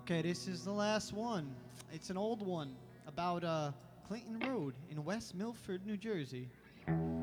Okay, this is the last one. It's an old one about Clinton Road in West Milford, New Jersey.